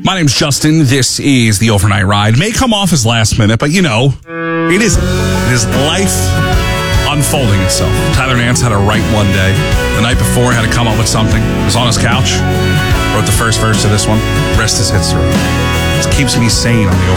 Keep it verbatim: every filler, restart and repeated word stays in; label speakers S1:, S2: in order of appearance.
S1: My name's Justin. This is the Overnight Ride. May come off as last minute, but you know, it isn't. It is life unfolding itself. Tyler Nance had to write one day. The night before, had to come up with something. Was on his couch. Wrote the first verse of this one. Rest is history. It keeps me sane on the